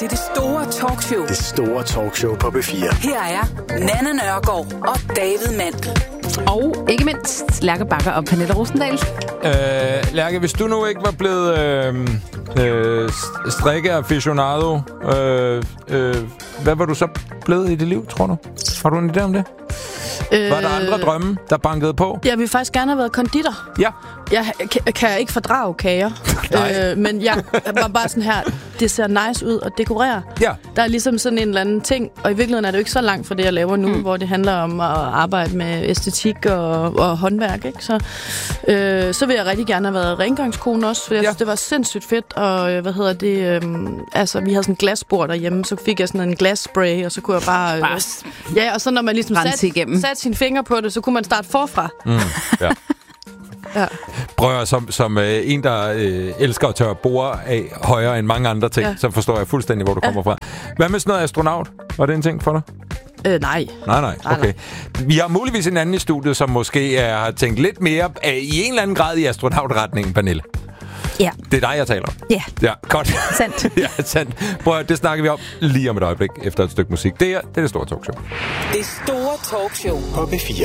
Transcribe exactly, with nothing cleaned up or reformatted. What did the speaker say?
til det store talkshow. Det store talkshow på B fire. Her er Nanna Nørgaard og David Mandel. Og ikke mindst Lærke Bakker og Pernille Rosendal. Øh, Lærke, hvis du nu ikke var blevet øh, øh, strikke-aficionado, øh, øh, hvad var du så blevet i dit liv, tror du? Har du en idé om det? Øh, var der andre drømme, der bankede på? Jeg vil faktisk gerne have været konditor. Ja. Jeg kan, kan ikke fordrage kager, øh, men jeg var bare sådan her, det ser nice ud at dekorere. Ja. Der er ligesom sådan en eller anden ting, og i virkeligheden er det jo ikke så langt fra det, jeg laver nu, mm. hvor det handler om at arbejde med æstetik og, og håndværk. Ikke? Så, øh, så vil jeg rigtig gerne have været rengøringskone også, for jeg ja. synes, det var sindssygt fedt. Og hvad hedder det? Øh, altså, vi havde sådan en glasbord derhjemme, så fik jeg sådan en glasspray, og så kunne jeg bare... Øh, ja, og så når man ligesom satte sat sine fingre på det, så kunne man starte forfra. Mm, ja. Ja. Prøv at, som, som øh, en, der øh, elsker at tørre bord af højere end mange andre ting, ja. så forstår jeg fuldstændig, hvor du ja. kommer fra. Hvad med sådan noget astronaut? Var det en ting for dig? Øh, nej. Nej, nej. Okay. Vi har muligvis en anden i studiet, som måske er, har tænkt lidt mere øh, i en eller anden grad i astronautretningen, Pernille. Ja. Det er dig, jeg taler om. Ja. Ja, godt. Sandt. Ja, sandt. Prøv at, det snakker vi om lige om et øjeblik efter et stykke musik. Det er det, er det store talkshow. Det store talkshow På B fire.